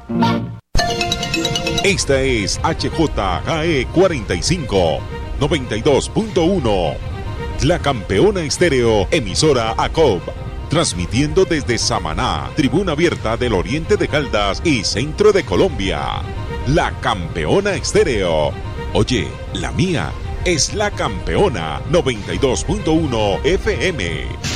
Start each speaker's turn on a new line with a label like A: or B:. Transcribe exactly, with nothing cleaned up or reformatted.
A: Esta es H J G E cuarenta y cinco, noventa y dos punto uno. La Campeona Estéreo, emisora A C O B. Transmitiendo desde Samaná, tribuna abierta del oriente de Caldas y centro de Colombia. La Campeona Estéreo. Oye, la mía es La Campeona noventa y dos punto uno F M.